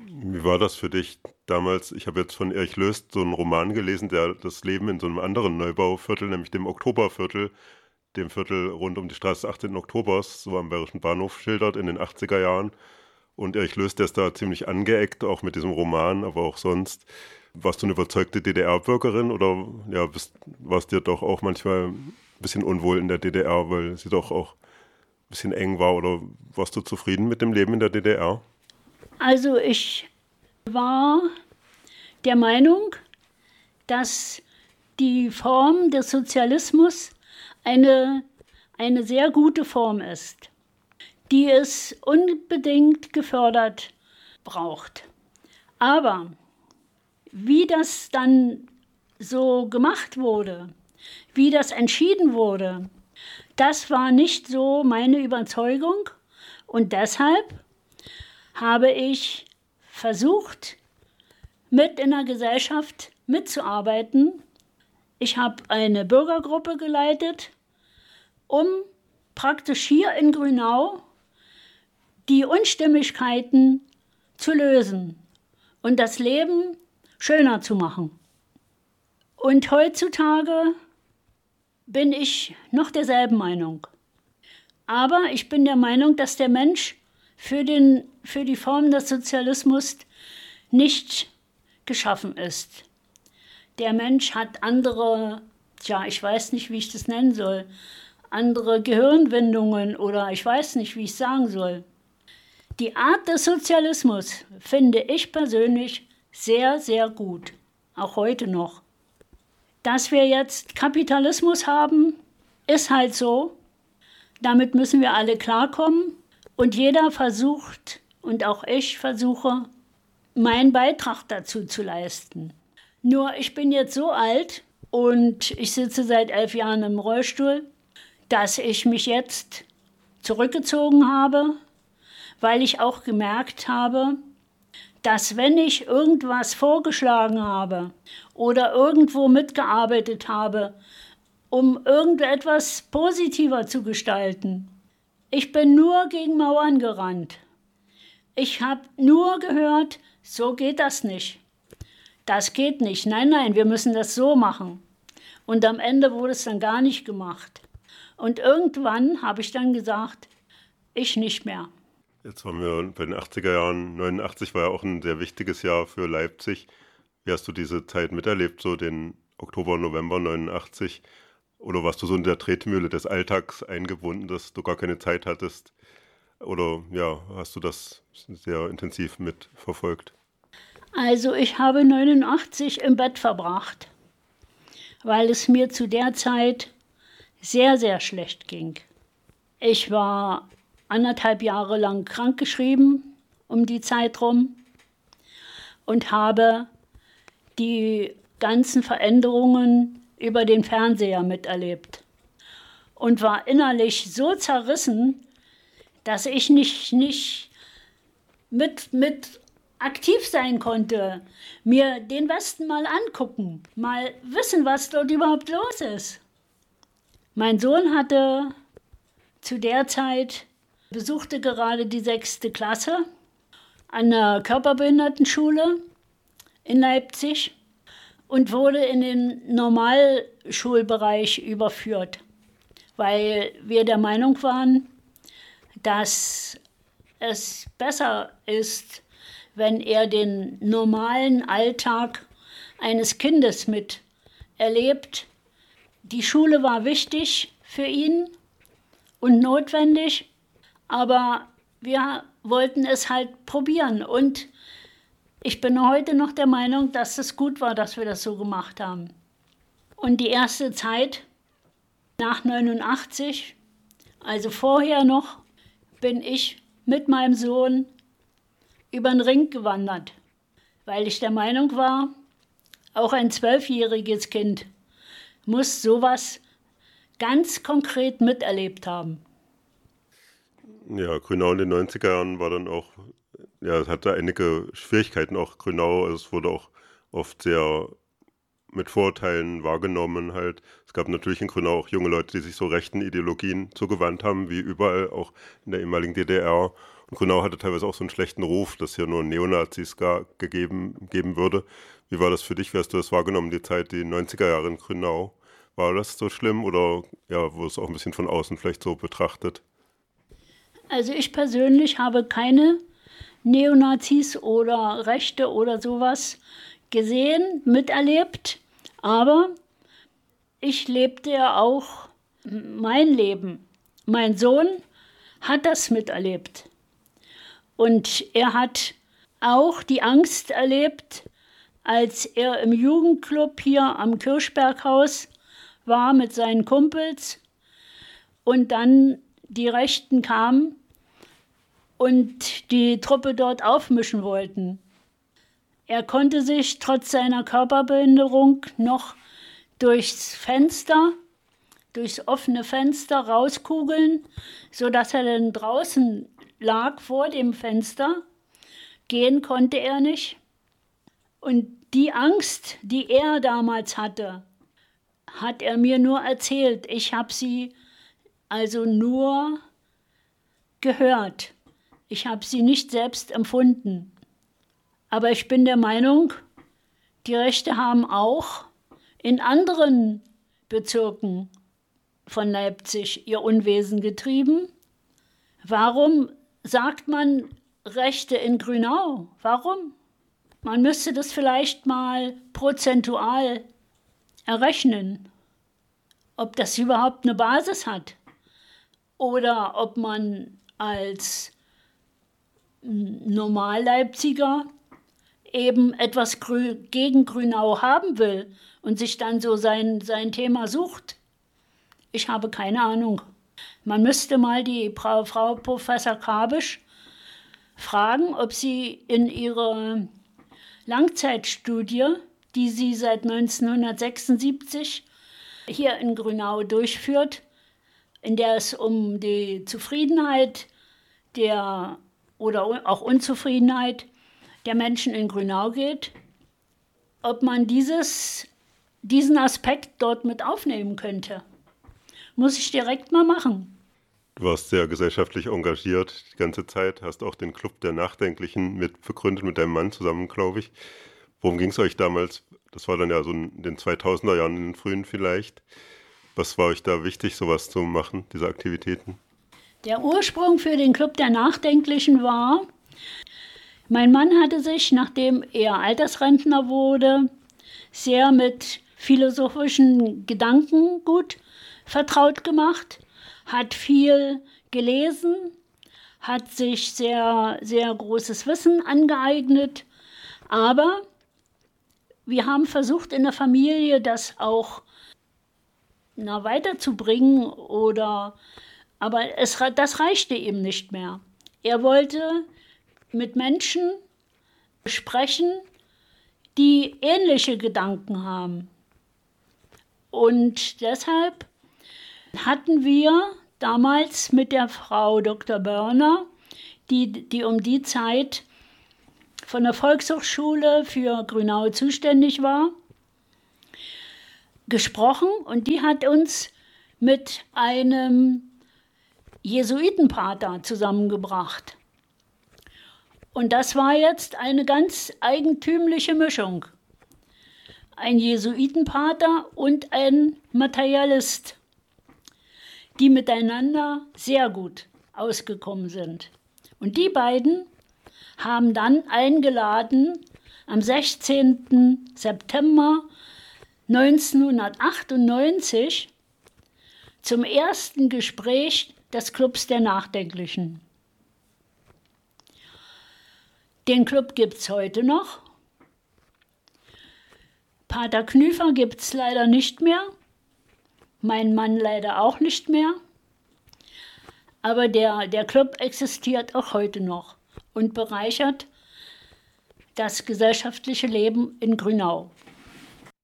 Wie war das für dich damals? Ich habe jetzt von Erich Löst so einen Roman gelesen, der das Leben in so einem anderen Neubauviertel, nämlich dem Oktoberviertel, dem Viertel rund um die Straße des 18. Oktobers, so am Bayerischen Bahnhof schildert in den 80er Jahren. Und Erich Löst, der ist da ziemlich angeeckt, auch mit diesem Roman, aber auch sonst. Warst du eine überzeugte DDR-Bürgerin oder ja, warst dir doch auch manchmal ein bisschen unwohl in der DDR, weil sie doch auch ein bisschen eng war, oder warst du zufrieden mit dem Leben in der DDR? Also ich war der Meinung, dass die Form des Sozialismus eine, eine sehr gute Form ist, die es unbedingt gefördert braucht. Aber wie das dann so gemacht wurde, wie das entschieden wurde, das war nicht so meine Überzeugung. Und deshalb habe ich versucht, mit in der Gesellschaft mitzuarbeiten. Ich habe eine Bürgergruppe geleitet, um praktisch hier in Grünau die Unstimmigkeiten zu lösen und das Leben schöner zu machen. Und heutzutage bin ich noch derselben Meinung. Aber ich bin der Meinung, dass der Mensch für die Form des Sozialismus nicht geschaffen ist. Der Mensch hat andere, ich weiß nicht, wie ich das nennen soll, andere Gehirnwindungen oder ich weiß nicht, wie ich es sagen soll. Die Art des Sozialismus finde ich persönlich sehr, sehr gut, auch heute noch. Dass wir jetzt Kapitalismus haben, ist halt so. Damit müssen wir alle klarkommen. Und jeder versucht, und auch ich versuche, meinen Beitrag dazu zu leisten. Nur ich bin jetzt so alt und ich sitze seit 11 Jahren im Rollstuhl, dass ich mich jetzt zurückgezogen habe, weil ich auch gemerkt habe, dass wenn ich irgendwas vorgeschlagen habe oder irgendwo mitgearbeitet habe, um irgendetwas positiver zu gestalten, ich bin nur gegen Mauern gerannt. Ich habe nur gehört, so geht das nicht. Das geht nicht. Nein, nein, wir müssen das so machen. Und am Ende wurde es dann gar nicht gemacht. Und irgendwann habe ich dann gesagt, ich nicht mehr. Jetzt waren wir bei den 80er Jahren. 89 war ja auch ein sehr wichtiges Jahr für Leipzig. Wie hast du diese Zeit miterlebt, so den Oktober, November 89? Oder warst du so in der Tretmühle des Alltags eingebunden, dass du gar keine Zeit hattest? Oder ja, hast du das sehr intensiv mitverfolgt? Also ich habe 89 im Bett verbracht, weil es mir zu der Zeit sehr, sehr schlecht ging. Ich war 1,5 Jahre lang krankgeschrieben um die Zeit rum und habe die ganzen Veränderungen über den Fernseher miterlebt und war innerlich so zerrissen, dass ich nicht mit aktiv sein konnte, mir den Westen mal angucken, mal wissen, was dort überhaupt los ist. Mein Sohn hatte zu der Zeit, besuchte gerade die 6. Klasse an der Körperbehindertenschule in Leipzig und wurde in den Normalschulbereich überführt, weil wir der Meinung waren, dass es besser ist, wenn er den normalen Alltag eines Kindes miterlebt. Die Schule war wichtig für ihn und notwendig, aber wir wollten es halt probieren. Und ich bin heute noch der Meinung, dass es gut war, dass wir das so gemacht haben. Und die erste Zeit nach 89, also vorher noch, bin ich mit meinem Sohn über den Ring gewandert, weil ich der Meinung war, auch ein 12-jähriges Kind muss sowas ganz konkret miterlebt haben. Ja, Grünau in den 90er Jahren war dann auch, ja, es hatte einige Schwierigkeiten, auch Grünau. Also es wurde auch oft sehr mit Vorurteilen wahrgenommen halt. Es gab natürlich in Grünau auch junge Leute, die sich so rechten Ideologien zugewandt haben, wie überall, auch in der ehemaligen DDR. Grünau hatte teilweise auch so einen schlechten Ruf, dass hier nur Neonazis geben würde. Wie war das für dich? Wie hast du das wahrgenommen, die Zeit, die 90er Jahre in Grünau? War das so schlimm oder ja, wurde es auch ein bisschen von außen vielleicht so betrachtet? Also ich persönlich habe keine Neonazis oder Rechte oder sowas gesehen, miterlebt, aber ich lebte ja auch mein Leben. Mein Sohn hat das miterlebt und er hat auch die Angst erlebt, als er im Jugendclub hier am Kirchberghaus war mit seinen Kumpels und dann die Rechten kamen und die Truppe dort aufmischen wollten. Er konnte sich trotz seiner Körperbehinderung noch durchs offene Fenster rauskugeln, sodass er dann draußen lag vor dem Fenster. Gehen konnte er nicht. Und die Angst, die er damals hatte, hat er mir nur erzählt. Ich habe sie also nur gehört. Ich habe sie nicht selbst empfunden. Aber ich bin der Meinung, die Rechte haben auch in anderen Bezirken von Leipzig ihr Unwesen getrieben. Warum sagt man Rechte in Grünau? Warum? Man müsste das vielleicht mal prozentual errechnen, ob das überhaupt eine Basis hat oder ob man als Normalleipziger eben etwas gegen Grünau haben will und sich dann so sein Thema sucht. Ich habe keine Ahnung. Man müsste mal die Frau Professor Kabisch fragen, ob sie in ihrer Langzeitstudie, die sie seit 1976 hier in Grünau durchführt, in der es um die Zufriedenheit oder auch Unzufriedenheit der Menschen in Grünau geht, ob man diesen Aspekt dort mit aufnehmen könnte. Muss ich direkt mal machen. Du warst sehr gesellschaftlich engagiert die ganze Zeit, hast auch den Club der Nachdenklichen mit begründet mit deinem Mann zusammen, glaube ich. Worum ging es euch damals? Das war dann ja so in den 2000er Jahren, in den frühen vielleicht. Was war euch da wichtig, sowas zu machen, diese Aktivitäten? Der Ursprung für den Club der Nachdenklichen war, mein Mann hatte sich, nachdem er Altersrentner wurde, sehr mit philosophischen Gedankengut vertraut gemacht, hat viel gelesen, hat sich sehr, sehr großes Wissen angeeignet, aber wir haben versucht in der Familie das auch weiterzubringen, aber das reichte ihm nicht mehr. Er wollte mit Menschen sprechen, die ähnliche Gedanken haben. Und deshalb hatten wir damals mit der Frau Dr. Börner, die um die Zeit von der Volkshochschule für Grünau zuständig war, gesprochen und die hat uns mit einem Jesuitenpater zusammengebracht. Und das war jetzt eine ganz eigentümliche Mischung. Ein Jesuitenpater und ein Materialist, die miteinander sehr gut ausgekommen sind. Und die beiden haben dann eingeladen am 16. September 1998 zum ersten Gespräch des Clubs der Nachdenklichen. Den Club gibt es heute noch. Pater Knüfer gibt es leider nicht mehr. Mein Mann leider auch nicht mehr. Aber der Club existiert auch heute noch und bereichert das gesellschaftliche Leben in Grünau.